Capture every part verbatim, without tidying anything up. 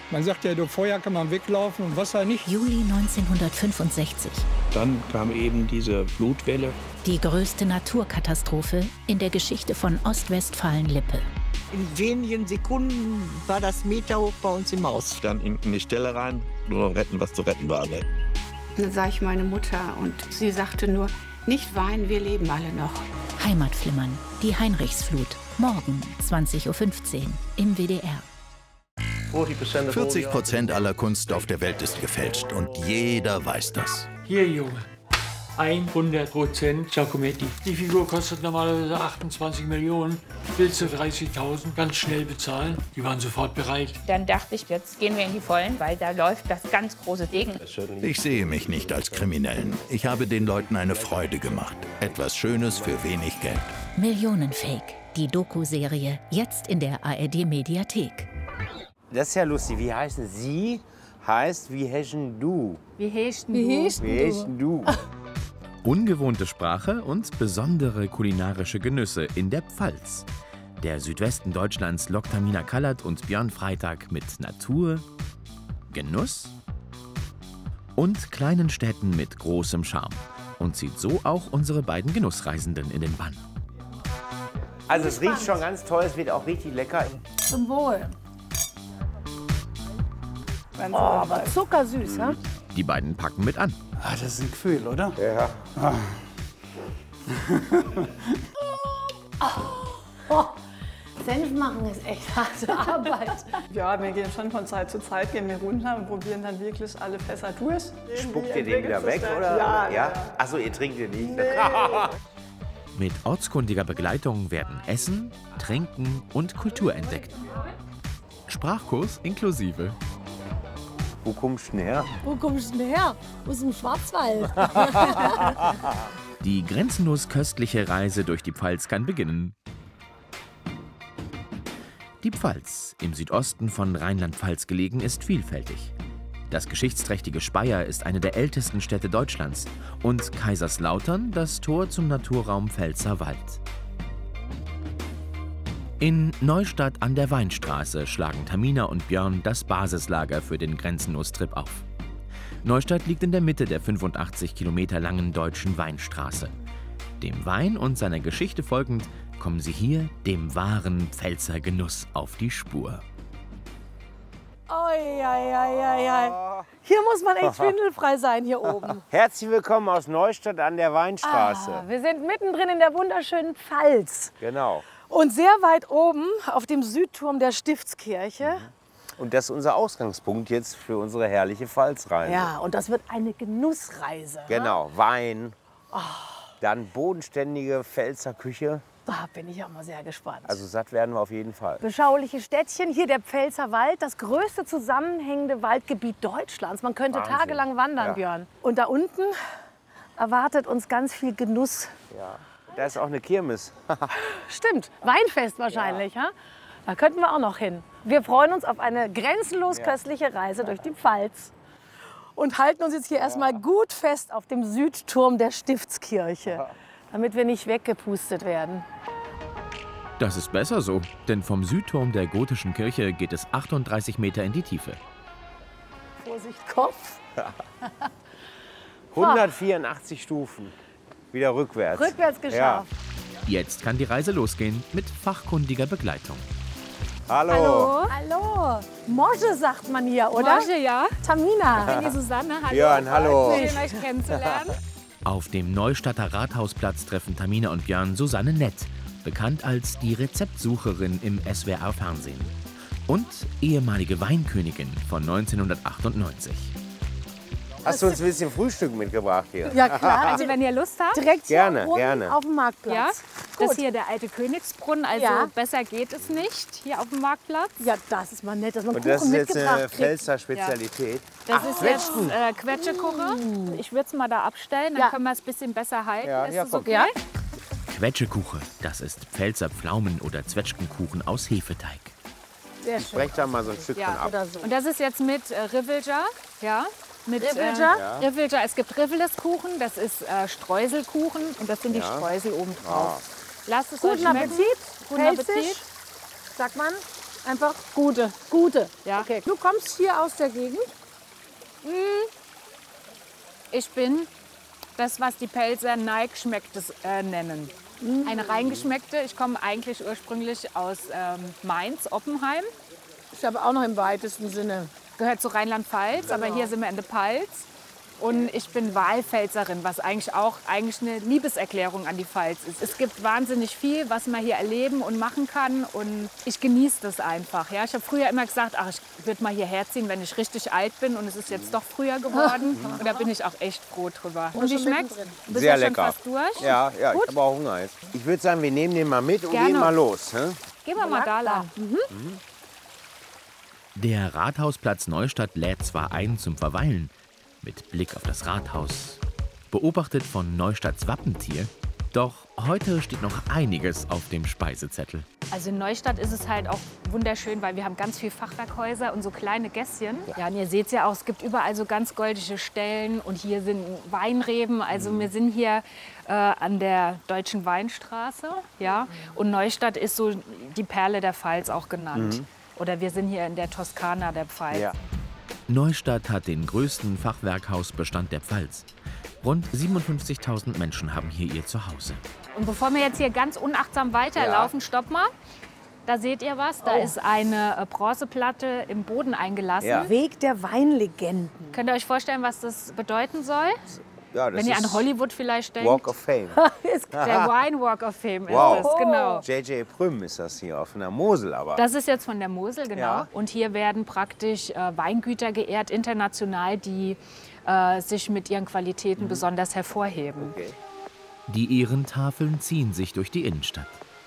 Man sagt ja, durch Feuer kann man weglaufen und Wasser nicht. Juli neunzehnhundertfünfundsechzig. Dann kam eben diese Flutwelle. Die größte Naturkatastrophe in der Geschichte von Ostwestfalen-Lippe. In wenigen Sekunden war das Meter hoch bei uns im Haus. Dann in die Stelle rein, nur noch retten, was zu retten war. Ne? Dann sah ich meine Mutter und sie sagte nur, nicht weinen, wir leben alle noch. Heimatflimmern, die Heinrichsflut. Morgen zwanzig Uhr fünfzehn im W D R. vierzig Prozent aller Kunst auf der Welt ist gefälscht und jeder weiß das. Hier, Junge, hundert Prozent Giacometti. Die Figur kostet normalerweise achtundzwanzig Millionen. Willst du dreißigtausend ganz schnell bezahlen? Die waren sofort bereit. Dann dachte ich, jetzt gehen wir in die Vollen, weil da läuft das ganz große Ding. Ich sehe mich nicht als Kriminellen. Ich habe den Leuten eine Freude gemacht. Etwas Schönes für wenig Geld. Millionenfake, die Doku-Serie, jetzt in der A R D-Mediathek. Das ist ja lustig. Wie heißen Sie? Heißt, wie hechen du? Wie hechten Wie du? hechten Wie hechen du? Ungewohnte Sprache und besondere kulinarische Genüsse in der Pfalz. Der Südwesten Deutschlands lockt Tamina Kallert und Björn Freitag mit Natur, Genuss und kleinen Städten mit großem Charme und zieht so auch unsere beiden Genussreisenden in den Bann. Also es riecht schon ganz toll, es wird auch richtig lecker. Zum Wohl. Oh, aber zuckersüß, ha? Die beiden packen mit an. Ah, das ist ein Gefühl, oder? Ja. Ah. Oh, Senf machen ist echt harte Arbeit. Ja, wir gehen schon von Zeit zu Zeit gehen wir runter und probieren dann wirklich alle Fässer durch. Spuckt ihr den wieder weg, oder? Ja. ja? Achso, ihr trinkt den nicht. Nee. Mit ortskundiger Begleitung werden Essen, Trinken und Kultur entdeckt. Sprachkurs inklusive. Wo kommst du denn her? Wo kommst du denn her? Aus dem Schwarzwald. Die grenzenlos köstliche Reise durch die Pfalz kann beginnen. Die Pfalz, im Südosten von Rheinland-Pfalz gelegen, ist vielfältig. Das geschichtsträchtige Speyer ist eine der ältesten Städte Deutschlands und Kaiserslautern das Tor zum Naturraum Pfälzerwald. In Neustadt an der Weinstraße schlagen Tamina und Björn das Basislager für den Grenzenlos-Trip auf. Neustadt liegt in der Mitte der fünfundachtzig Kilometer langen deutschen Weinstraße. Dem Wein und seiner Geschichte folgend kommen sie hier dem wahren Pfälzer Genuss auf die Spur. Oi, oi, oi, oi. Hier muss man echt schwindelfrei sein, hier oben. Herzlich willkommen aus Neustadt an der Weinstraße. Ah, wir sind mittendrin in der wunderschönen Pfalz. Genau. Und sehr weit oben auf dem Südturm der Stiftskirche. Und das ist unser Ausgangspunkt jetzt für unsere herrliche Pfalzreise. Ja, und das wird eine Genussreise. Genau, Wein, oh. Dann bodenständige Pfälzer Küche. Da bin ich auch mal sehr gespannt. Also satt werden wir auf jeden Fall. Beschauliche Städtchen, hier der Pfälzer Wald, das größte zusammenhängende Waldgebiet Deutschlands. Man könnte Wahnsinn. tagelang wandern, Ja. Björn. Und da unten erwartet uns ganz viel Genuss. Ja. Da ist auch eine Kirmes. Stimmt, Weinfest wahrscheinlich. Ja. Da könnten wir auch noch hin. Wir freuen uns auf eine grenzenlos köstliche Reise durch die Pfalz. Und halten uns jetzt hier erstmal gut fest auf dem Südturm der Stiftskirche, damit wir nicht weggepustet werden. Das ist besser so, denn vom Südturm der gotischen Kirche geht es achtunddreißig Meter in die Tiefe. Vorsicht, Kopf. hundertvierundachtzig Stufen. Wieder rückwärts. Rückwärts geschafft. Ja. Jetzt kann die Reise losgehen mit fachkundiger Begleitung. Hallo. Hallo. Hallo. Mosche sagt man hier, oder? Mosche, ja. Tamina. Ich bin die Susanne. Hallo. Björn, hallo. Schön, euch kennenzulernen. Auf dem Neustadter Rathausplatz treffen Tamina und Björn Susanne Nett, bekannt als die Rezeptsucherin im S W R-Fernsehen. Und ehemalige Weinkönigin von neunzehnhundertachtundneunzig. Hast du uns ein bisschen Frühstück mitgebracht hier? Ja, klar. Also wenn ihr Lust habt. Direkt gerne, hier gerne. auf dem Marktplatz. Ja, Gut. das hier der alte Königsbrunnen, also Ja. besser geht es nicht hier auf dem Marktplatz. Ja, das ist mal nett, dass man Und Kuchen das ist jetzt mitgebracht eine kriegt. Pfälzer Spezialität. Das Ach, ist jetzt äh, Quetschekuche. Ich würde es mal da abstellen, dann Ja. können wir es ein bisschen besser halten. Ja, ist ja, das komm. okay? Ja. Quetschekuche, das ist Pfälzer Pflaumen- oder Zwetschgenkuchen aus Hefeteig. Sehr Ich schön. breche da mal so ein Stück Ja, von ab. Oder so. Und das ist jetzt mit äh, Rivelja. Ja. Mit, Rivelja? Äh, ja. Rivelja. Es gibt Riveleskuchen, das ist äh, Streuselkuchen und das sind die Ja. Streusel oben drauf. Lasst es euch Guten schmecken. Appetit. Guten Pfälzisch, Appetit. sagt man. Einfach gute, gute. Ja. Okay. Du kommst hier aus der Gegend? Ich bin das, was die Pelzer Neigeschmecktes äh, nennen. Mm. Eine reingeschmeckte. Ich komme eigentlich ursprünglich aus ähm, Mainz, Oppenheim. Ist aber auch noch im weitesten Sinne. Gehört zu Rheinland-Pfalz, genau. Aber hier sind wir in der Pfalz. Und ich bin Walpfälzerin, was eigentlich auch eigentlich eine Liebeserklärung an die Pfalz ist. Es gibt wahnsinnig viel, was man hier erleben und machen kann. Und ich genieße das einfach. Ja? Ich habe früher immer gesagt, ach, ich würde mal hierher ziehen, wenn ich richtig alt bin. Und es ist jetzt doch früher geworden. Und da bin ich auch echt froh drüber. Und wie schmeckt's? Du bist Sehr ja lecker. Schon fast durch. Ja, ja, ich habe auch Hunger jetzt. Ich würde sagen, wir nehmen den mal mit und Gerne. gehen mal los. Hä? Gehen wir mal da lang. Mhm. Mhm. Der Rathausplatz Neustadt lädt zwar ein zum Verweilen, mit Blick auf das Rathaus, beobachtet von Neustadts Wappentier, doch heute steht noch einiges auf dem Speisezettel. Also in Neustadt ist es halt auch wunderschön, weil wir haben ganz viele Fachwerkhäuser und so kleine Gässchen. Ja, und ihr seht es ja auch, es gibt überall so ganz goldige Stellen und hier sind Weinreben. Also wir sind hier äh, an der Deutschen Weinstraße, ja. Und Neustadt ist so die Perle der Pfalz auch genannt. Mhm. Oder wir sind hier in der Toskana der Pfalz. Ja. Neustadt hat den größten Fachwerkhausbestand der Pfalz. Rund siebenundfünfzigtausend Menschen haben hier ihr Zuhause. Und bevor wir jetzt hier ganz unachtsam weiterlaufen, ja. Stopp mal. Da seht ihr was, da oh. ist eine Bronzeplatte im Boden eingelassen. Ja. Weg der Weinlegenden. Könnt ihr euch vorstellen, was das bedeuten soll? Ja, das Wenn ihr ist an Hollywood vielleicht denkt. Walk of Fame. Der Wine Walk of Fame wow. ist das, genau. J J Prüm ist das hier, von der Mosel aber. Das ist jetzt von der Mosel, genau. Ja. Und hier werden praktisch äh, Weingüter geehrt, international, die äh, sich mit ihren Qualitäten mhm. besonders hervorheben. Okay. Die Ehrentafeln ziehen sich durch die Innenstadt.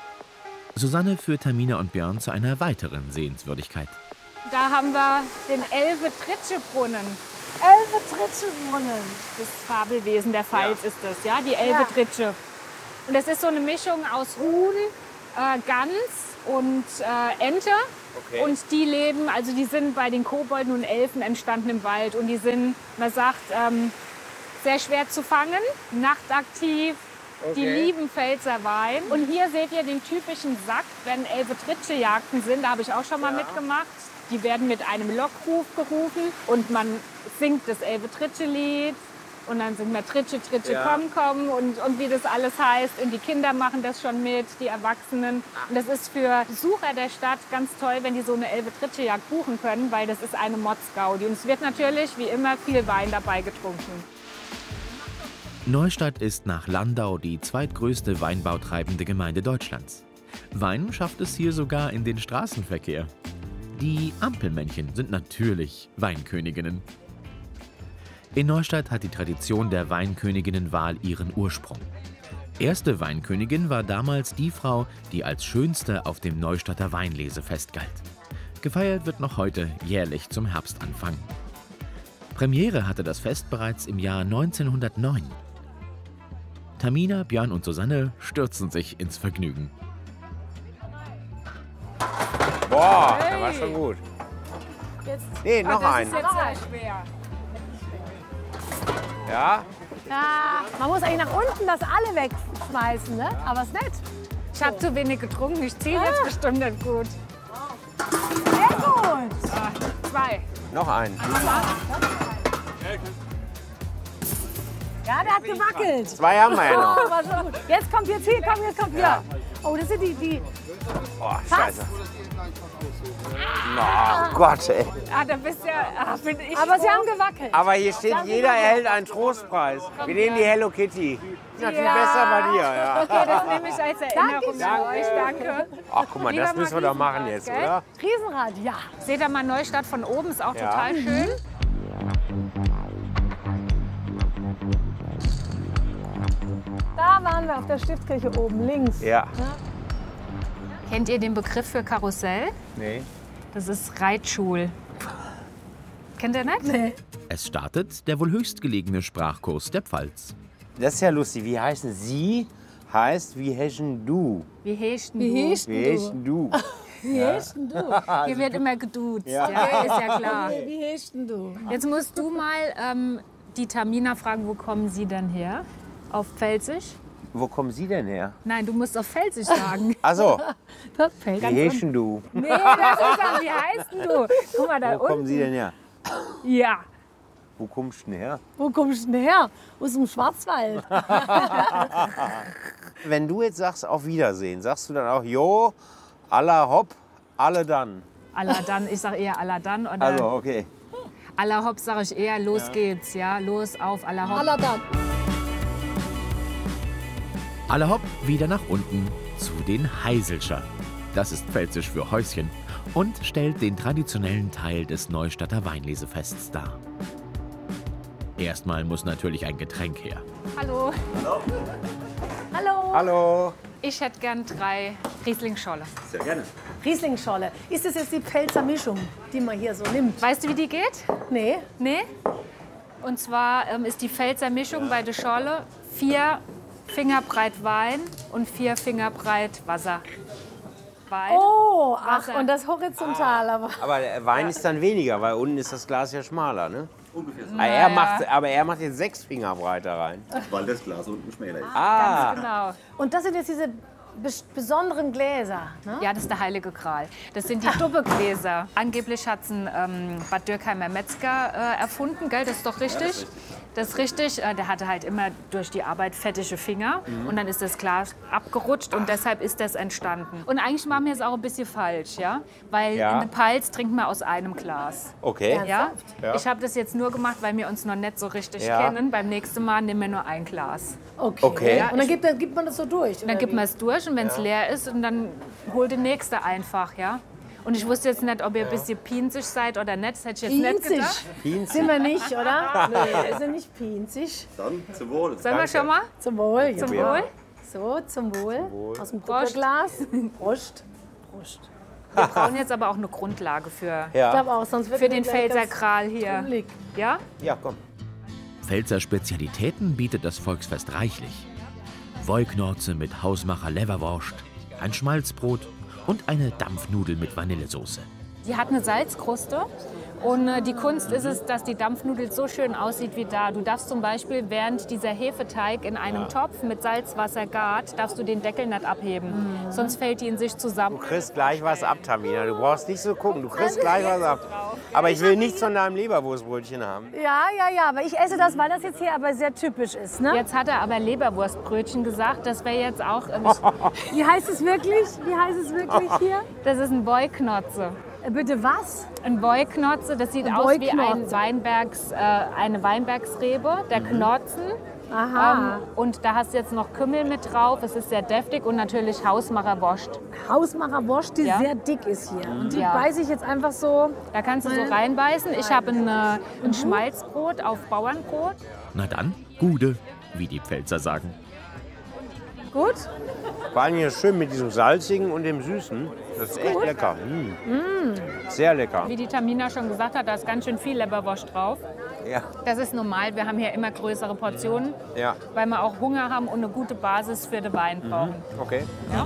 Susanne führt Tamina und Björn zu einer weiteren Sehenswürdigkeit. Da haben wir den Elbe-Tritsche-Brunnen. Elbe-Tritsche-Brunnen. Das Fabelwesen der Pfalz ja. ist das, ja, die Elbe-Tritsche. Ja. Und das ist so eine Mischung aus Huhn, äh, Gans und äh, Ente. Okay. Und die leben, also die sind bei den Kobolden und Elfen entstanden im Wald. Und die sind, man sagt, ähm, sehr schwer zu fangen, nachtaktiv. Okay. Die lieben Pfälzer Wein. Und hier seht ihr den typischen Sack, wenn Elbe-Tritsche-Jagden sind. Da habe ich auch schon mal ja. mitgemacht. Die werden mit einem Lockruf gerufen und man singt das Elbe-Tritsche-Lied. Und dann singt man Tritsche, Tritsche, ja. komm, komm und, und wie das alles heißt. Und die Kinder machen das schon mit, die Erwachsenen. Und das ist für Besucher der Stadt ganz toll, wenn die so eine Elbe-Tritsche-Jagd buchen können, weil das ist eine Motzgaudi. Und es wird natürlich, wie immer, viel Wein dabei getrunken. Neustadt ist nach Landau die zweitgrößte weinbautreibende Gemeinde Deutschlands. Wein schafft es hier sogar in den Straßenverkehr. Die Ampelmännchen sind natürlich Weinköniginnen. In Neustadt hat die Tradition der Weinköniginnenwahl ihren Ursprung. Erste Weinkönigin war damals die Frau, die als schönste auf dem Neustadter Weinlesefest galt. Gefeiert wird noch heute jährlich zum Herbstanfang. Premiere hatte das Fest bereits im Jahr neunzehnhundertneun. Tamina, Björn und Susanne stürzen sich ins Vergnügen. Boah, hey. Der war schon gut. Jetzt. Nee, noch das einen. Das ist jetzt sehr schwer. Ja? Ja, man muss eigentlich nach unten das alle wegschmeißen, ne? Aber ist nett. Ich habe zu wenig getrunken, ich ziehe ah. jetzt bestimmt nicht gut. Sehr gut. Ah, zwei. Noch einen. Ja, der hat gewackelt. Zwei haben wir ja noch. Oh, war schon gut. Jetzt kommt jetzt hier, komm, jetzt kommt hier. Ja. Oh, das sind die, die... Oh, scheiße. Oh Gott, ey. Ah, da bist ja, ah, bin ich Aber froh. Sie haben gewackelt. Aber hier steht, jeder erhält einen Trostpreis. Wir nehmen die Hello Kitty. Ist natürlich ja. besser bei dir, ja. Okay, das nehme ich als Erinnerung Danke. für euch, danke. Ach, guck mal, das müssen wir doch machen jetzt, gell? Oder? Riesenrad, ja. Seht ihr mal Neustadt von oben, ist auch ja. total schön. Da waren wir auf der Stiftskirche oben, links. Ja. ja. Kennt ihr den Begriff für Karussell? Nee. Das ist Reitschul. Kennt ihr nicht? Nee. Es startet der wohl höchstgelegene Sprachkurs der Pfalz. Das ist ja lustig. Wie heißen Sie? Heißt, wie hechen du? Wie hechen du? Wie hechen du? Wie hechen du? Hier wird immer geduzt, ja. Ja. Ja, ist ja klar. Wie hechen du? Jetzt musst du mal ähm, die Tamina fragen, wo kommen Sie denn her? Auf Pfälzisch? Wo kommen Sie denn her? Nein, du musst auf Pfälzisch sagen. Ach so. Das fällt Wie heißt denn du? Nee, das ist dann, wie heißt denn du? Guck mal da Wo kommen unten. Sie denn her? Ja. Wo kommst du denn her? Wo kommst du denn her? Aus dem Schwarzwald. Wenn du jetzt sagst, auf Wiedersehen, sagst du dann auch, jo, alla hopp, alle dann? Alla dann, ich sag eher alla dann. Oder Also, okay. alla hopp sag ich eher, los ja. geht's, ja, los auf, alla hopp. Alla dann. Alle hopp, wieder nach unten zu den Heiselscher. Das ist Pfälzisch für Häuschen und stellt den traditionellen Teil des Neustadter Weinlesefests dar. Erstmal muss natürlich ein Getränk her. Hallo. Hallo. Hallo. Hallo. Ich hätte gern drei Rieslingscholle. Sehr gerne. Rieslingscholle. Ist das jetzt die Pfälzer Mischung, die man hier so nimmt? Weißt du, wie die geht? Nee. Nee? Und zwar ähm, ist die Pfälzer Mischung bei der Scholle vier Finger breit Wein und vier Finger breit Wasser. Wein, Oh, Wasser. ach, und das horizontal. Aber, Aber der Wein ist dann weniger, weil unten ist das Glas ja schmaler, ne? Ungefähr so. Ah, er macht, aber er macht jetzt sechs Finger breiter rein. Weil das Glas unten schmäler ist. Ah, Ganz genau. und das sind jetzt diese bes besonderen Gläser. Ne? Ja, das ist der heilige Gral. Das sind die Dubbegläser. Angeblich hat es ein ähm, Bad Dürkheimer Metzger äh, erfunden, gell? Das ist doch richtig? Ja, das ist richtig. Das ist richtig. Äh, der hatte halt immer durch die Arbeit fettige Finger. Mhm. Und dann ist das Glas abgerutscht und deshalb ist das entstanden. Und eigentlich machen wir es auch ein bisschen falsch, ja? Weil Ja. in der Palz trinkt man aus einem Glas. okay. Ja? Ja. Ich habe das jetzt nur gemacht, weil wir uns noch nicht so richtig Ja. kennen. Beim nächsten Mal nehmen wir nur ein Glas. Okay. Okay. Und dann gibt, dann gibt man das so durch. Und dann gibt man es durch und wenn es leer ist, und dann holt der Nächste einfach, ja. Und ich wusste jetzt nicht, ob ihr ein bisschen pinzig seid oder nicht. Das hätte ich jetzt nicht gedacht. Pinzig. Sind wir nicht, oder? Nee, wir sind nicht pinzig. Dann zum Wohl. Sollen wir schon mal? Zum Wohl. Ja. Zum Wohl? So, zum Wohl. Zum Wohl. Aus dem Prost. Butterglas. Prost. Prost. Wir brauchen jetzt aber auch eine Grundlage für, Ich Ja. glaube auch, sonst wird für mir den gleich Pfälzer ganz Gral hier. trummelig. Ja? Ja, komm. Pfälzer Spezialitäten bietet das Volksfest reichlich. Wollknorze mit Hausmacher Leverwurst, ein Schmalzbrot und eine Dampfnudel mit Vanillesoße. Die hat eine Salzkruste. Und äh, die Kunst ist es, dass die Dampfnudel so schön aussieht wie da. Du darfst zum Beispiel, während dieser Hefeteig in einem Topf mit Salzwasser gart, darfst du den Deckel nicht abheben. Mhm. Sonst fällt die in sich zusammen. Du kriegst gleich was ab, Tamina. Du brauchst nicht so gucken. Du kriegst gleich was ab. Aber ich will nichts von deinem Leberwurstbrötchen haben. Ja, ja, ja, aber ich esse das, weil das jetzt hier aber sehr typisch ist. Ne? Jetzt hat er aber Leberwurstbrötchen gesagt. Das wäre jetzt auch... Ähm, Wie heißt es wirklich? Wie heißt es wirklich hier? das ist ein Wollknotze. Äh, Bitte was? Ein Wollknotze, das sieht Ein aus wie ein Wollknotze. Weinbergs, äh, eine Weinbergsrebe, der Knotzen. Aha. Ähm, und da hast du jetzt noch Kümmel mit drauf. Es ist sehr deftig und natürlich Hausmacherwurst. Hausmacherwurst, die Ja. sehr dick ist hier. Und die Ja. beiße ich jetzt einfach so. Da kannst du so reinbeißen. Ich habe ein, äh, ein Schmalzbrot auf Bauernbrot. Na dann, Gude, wie die Pfälzer sagen. Gut? Vor allem hier schön mit diesem Salzigen und dem Süßen. Das ist echt lecker. Mm. Sehr lecker. Wie die Tamina schon gesagt hat, da ist ganz schön viel Leberwurst drauf. Ja. Das ist normal. Wir haben hier immer größere Portionen, Ja. weil wir auch Hunger haben und eine gute Basis für den Wein brauchen. Okay. Ja?